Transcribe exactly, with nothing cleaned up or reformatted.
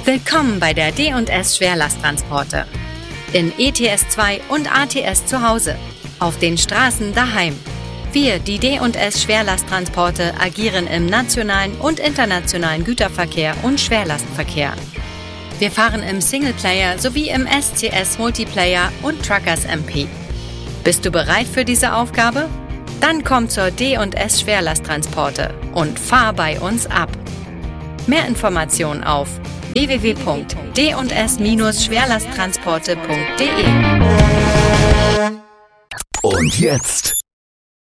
Willkommen bei der D und S Schwerlasttransporte. In E T S zwei und A T S zu Hause. Auf den Straßen daheim. Wir, die D und S Schwerlasttransporte, agieren im nationalen und internationalen Güterverkehr und Schwerlastverkehr. Wir fahren im Singleplayer sowie im S C S Multiplayer und Truckers M P. Bist du bereit für diese Aufgabe? Dann komm zur D und S Schwerlasttransporte und fahr bei uns ab. Mehr Informationen auf w w w punkt d und s Schwerlasttransporte punkt de. Und jetzt